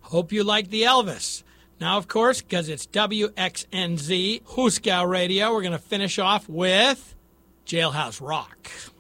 Hope you like the Elvis. Now, of course, because it's WXNZ, Hooskow Radio, we're going to finish off with Jailhouse Rock.